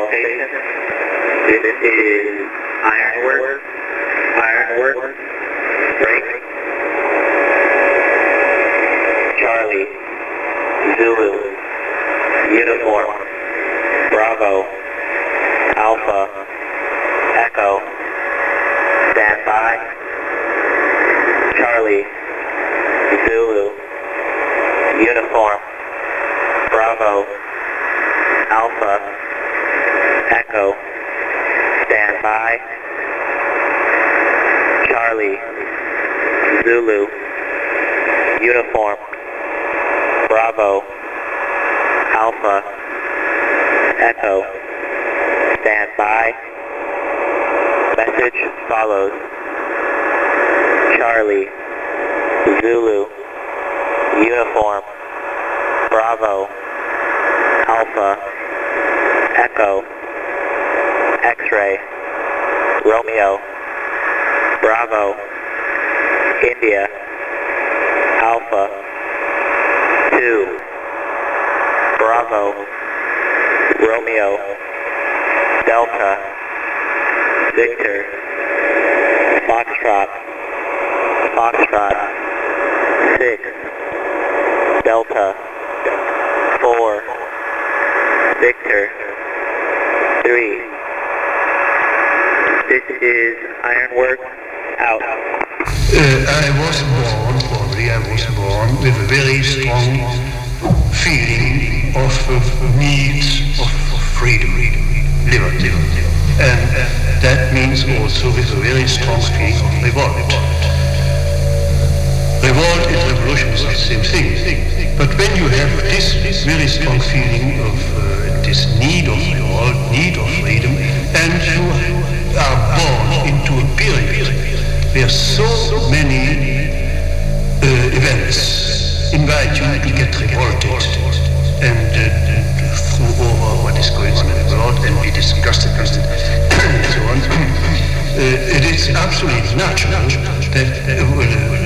location. This is Ironworks. Ironworks. Break. Charlie. Zulu. Uniform. Bravo. Alpha. Echo. Stand by. Charlie. Zulu. Uniform. Bravo. Alpha. Echo. Stand by. Charlie. Zulu. Uniform. Bravo. Alpha. Echo. Stand by. Message follows. Charlie. Zulu. Uniform. Bravo. Alpha. Echo. X-ray. Romeo. Bravo. India. Alpha. 2. Bravo. Romeo. Delta. Victor. Foxtrot. Foxtrot. 6. Delta. 4. Victor. 3. This is Ironworks. Out. I was born with a very strong feeling of need of freedom, liberty. And that means also with a very strong feeling of revolt. Revolt and revolution is the same thing. But when you have this very strong feeling of this need of revolt, need of freedom, and you are born into a period where so many events invite you to get revolted and throw over what is going on in the world and be disgusted with it and so on. It is absolutely natural that